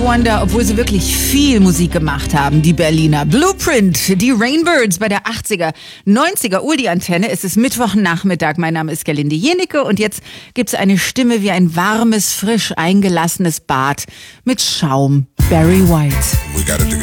Wonder, obwohl sie wirklich viel Musik gemacht haben, die Berliner. Blueprint, die Rainbirds bei der 80er, 90er Uli-Antenne. Es ist Mittwochnachmittag. Mein Name ist Gerlinde Jenicke und jetzt gibt's eine Stimme wie ein warmes, frisch eingelassenes Bad mit Schaum. Barry White. We got it together.